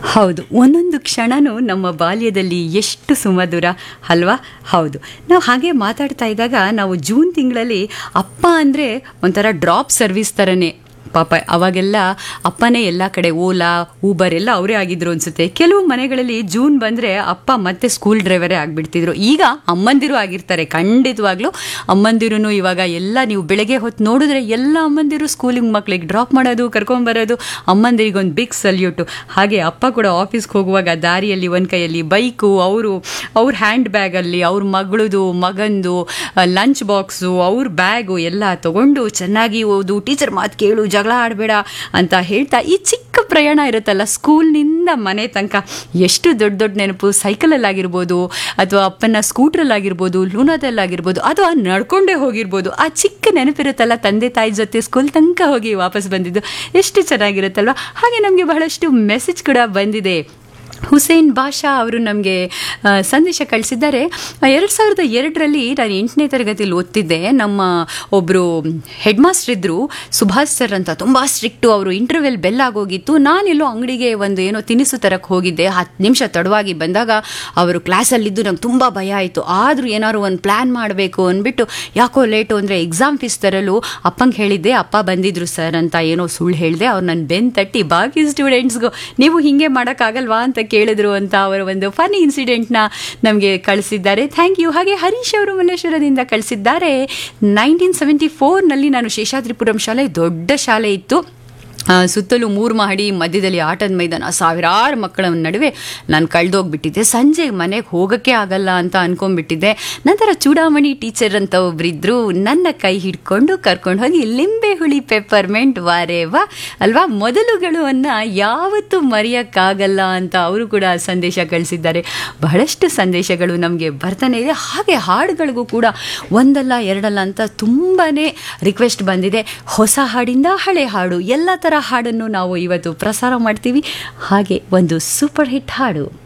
ಹೌದು, ಒಂದೊಂದು ಕ್ಷಣನೂ ನಮ್ಮ ಬಾಲ್ಯದಲ್ಲಿ ಎಷ್ಟು ಸುಮಧುರ ಅಲ್ವಾ? ಹೌದು, ನಾವು ಹಾಗೆ ಮಾತಾಡ್ತಾ ಇದ್ದಾಗ ನಾವು ಜೂನ್ ತಿಂಗಳಲ್ಲಿ ಅಪ್ಪ ಅಂದರೆ ಒಂಥರ ಡ್ರಾಪ್ ಸರ್ವಿಸ್ ಥರನೇ. ಪಾಪ ಅವಾಗೆಲ್ಲ ಅಪ್ಪನೇ ಎಲ್ಲ ಕಡೆ ಓಲಾ ಊಬರ್ ಎಲ್ಲ ಅವರೇ ಆಗಿದ್ರು ಅನ್ಸುತ್ತೆ. ಕೆಲವು ಮನೆಗಳಲ್ಲಿ ಜೂನ್ ಬಂದರೆ ಅಪ್ಪ ಮತ್ತೆ ಸ್ಕೂಲ್ ಡ್ರೈವರೇ ಆಗಿಬಿಡ್ತಿದ್ರು. ಈಗ ಅಮ್ಮಂದಿರು ಆಗಿರ್ತಾರೆ, ಖಂಡಿತವಾಗ್ಲೂ ಅಮ್ಮಂದಿರು. ಇವಾಗ ಎಲ್ಲ ನೀವು ಬೆಳಗ್ಗೆ ಹೊತ್ತು ನೋಡಿದ್ರೆ ಎಲ್ಲ ಅಮ್ಮಂದಿರು ಸ್ಕೂಲಿಗೆ ಮಕ್ಳಿಗೆ ಡ್ರಾಪ್ ಮಾಡೋದು, ಕರ್ಕೊಂಬರೋದು, ಅಮ್ಮಂದಿರಿಗೊಂದು ಬಿಗ್ ಸಲ್ಯೂಟು. ಹಾಗೆ ಅಪ್ಪ ಕೂಡ ಆಫೀಸ್ಗೆ ಹೋಗುವಾಗ ದಾರಿಯಲ್ಲಿ ಒಂದು ಕೈಯಲ್ಲಿ ಬೈಕು, ಅವ್ರ ಹ್ಯಾಂಡ್ ಬ್ಯಾಗಲ್ಲಿ ಅವ್ರ ಮಗಂದು ಲಂಚ್ ಬಾಕ್ಸು, ಅವ್ರ ಬ್ಯಾಗು ಎಲ್ಲ ತಗೊಂಡು ಚೆನ್ನಾಗಿ ಓದು, ಟೀಚರ್ ಮಾತು ಕೇಳು, ಜಗಳ ಆಡಬೇಡ ಅಂತ ಹೇಳ್ತಾ ಈ ಚಿಕ್ಕ ಪ್ರಯಾಣ ಇರುತ್ತಲ್ಲ ಸ್ಕೂಲ್ನಿಂದ ಮನೆ ತನಕ, ಎಷ್ಟು ದೊಡ್ಡ ದೊಡ್ಡ ನೆನಪು. ಸೈಕಲಲ್ಲಾಗಿರ್ಬೋದು, ಅಥವಾ ಅಪ್ಪನ ಸ್ಕೂಟ್ರಲ್ಲಾಗಿರ್ಬೋದು, ಲೂನಾದಲ್ಲಾಗಿರ್ಬೋದು, ಅಥವಾ ನಡ್ಕೊಂಡೇ ಹೋಗಿರ್ಬೋದು. ಆ ಚಿಕ್ಕ ನೆನಪಿರುತ್ತಲ್ಲ, ತಂದೆ ತಾಯಿ ಜೊತೆ ಸ್ಕೂಲ್ ತನಕ ಹೋಗಿ ವಾಪಸ್ ಬಂದಿದ್ದು ಎಷ್ಟು ಚೆನ್ನಾಗಿರುತ್ತಲ್ವ. ಹಾಗೆ ನಮಗೆ ಬಹಳಷ್ಟು ಮೆಸೇಜ್ ಕೂಡ ಬಂದಿದೆ. ಹುಸೇನ್ ಬಾಷಾ ಅವರು ನಮಗೆ ಸಂದೇಶ ಕಳಿಸಿದ್ದಾರೆ. 2002ರಲ್ಲಿ ನಾನು 8ನೇ ತರಗತಿಯಲ್ಲಿ ಓದ್ತಿದ್ದೆ. ನಮ್ಮ ಒಬ್ಬರು ಹೆಡ್ ಮಾಸ್ಟರ್ ಇದ್ದರು, ಸುಭಾಷ್ ಸರ್ ಅಂತ, ತುಂಬ ಸ್ಟ್ರಿಕ್ಟು. ಅವರು ಇಂಟರ್ವೆಲ್ ಬೆಲ್ ಆಗೋಗಿತ್ತು. ನಾನೆಲ್ಲೋ ಅಂಗಡಿಗೆ ಒಂದು ಏನೋ ತಿನಿಸು ತರಕ್ಕೆ ಹೋಗಿದ್ದೆ. 10 ನಿಮಿಷ ತಡವಾಗಿ ಬಂದಾಗ ಅವರು ಕ್ಲಾಸಲ್ಲಿದ್ದು ನಂಗೆ ತುಂಬ ಭಯ ಆಯಿತು. ಆದರೂ ಏನಾದ್ರು ಒಂದು ಪ್ಲ್ಯಾನ್ ಮಾಡಬೇಕು ಅಂದ್ಬಿಟ್ಟು, ಯಾಕೋ ಲೇಟು ಅಂದರೆ ಎಕ್ಸಾಮ್ ಫೀಸ್ ತರಲು ಅಪ್ಪಂಗೆ ಹೇಳಿದ್ದೆ. ಅಪ್ಪ ಬಂದಿದ್ರು ಸರ್ ಅಂತ ಏನೋ ಸುಳ್ಳು ಹೇಳಿದೆ. ಅವ್ರು ನನ್ನ ಬೆನ್ನು ತಟ್ಟಿ ಬಾಕಿ ಸ್ಟೂಡೆಂಟ್ಸ್ಗೂ ನೀವು ಹೀಗೆ ಮಾಡೋಕ್ಕಾಗಲ್ವಾ ಅಂತ ಕೇಳಿದ್ರು ಅಂತ ಅವರ ಒಂದು ಫನಿ ಇನ್ಸಿಡೆಂಟ್ನ ನಮಗೆ ಕಳಿಸಿದ್ದಾರೆ. Thank you. ಹಾಗೆ ಹರೀಶ್ ಅವರು ಮಲ್ಲೇಶ್ವರದಿಂದ ಕಳಿಸಿದ್ದಾರೆ. 1974ನಲ್ಲಿ ನಾನು ಶೇಷಾದ್ರಿಪುರಂ ಶಾಲೆ, ದೊಡ್ಡ ಶಾಲೆ ಇತ್ತು, ಸುತ್ತಲೂ 3 ಮಹಡಿ, ಮಧ್ಯದಲ್ಲಿ ಆಟದ ಮೈದಾನ, ಸಾವಿರಾರು ಮಕ್ಕಳ ನಡುವೆ ನಾನು ಕಳೆದೋಗ್ಬಿಟ್ಟಿದ್ದೆ. ಸಂಜೆ ಮನೆಗೆ ಹೋಗೋಕ್ಕೆ ಆಗಲ್ಲ ಅಂತ ಅನ್ಕೊಂಡ್ಬಿಟ್ಟಿದ್ದೆ. ನಂತರ ಚೂಡಾಮಣಿ ಟೀಚರ್ ಅಂತ ಒಬ್ಬರಿದ್ದರು, ನನ್ನ ಕೈ ಹಿಡ್ಕೊಂಡು ಕರ್ಕೊಂಡು ಹೋಗಿ ಲಿಂಬೆ ಹುಳಿ ಪೆಪ್ಪರ್ಮೆಂಟ್ ವಾರೇವಾ ಅಲ್ವಾ, ಮೊದಲುಗಳು ಯಾವತ್ತೂ ಮರೆಯೋಕ್ಕಾಗಲ್ಲ ಅಂತ ಅವರು ಕೂಡ ಸಂದೇಶ ಕಳಿಸಿದ್ದಾರೆ. ಬಹಳಷ್ಟು ಸಂದೇಶಗಳು ನಮಗೆ ಬರ್ತಾನೆ ಇದೆ. ಹಾಗೆ ಹಾಡುಗಳಿಗೂ ಕೂಡ ಒಂದಲ್ಲ ಎರಡಲ್ಲ ಅಂತ ತುಂಬಾ ರಿಕ್ವೆಸ್ಟ್ ಬಂದಿದೆ. ಹೊಸ ಹಾಡಿಂದ ಹಳೆ ಹಾಡು, ಎಲ್ಲ ಥರ ಹಾಡನ್ನು ನಾವು ಇವತ್ತು ಪ್ರಸಾರ ಮಾಡ್ತೀವಿ. ಹಾಗೆ ಒಂದು ಸೂಪರ್ ಹಿಟ್ ಹಾಡು.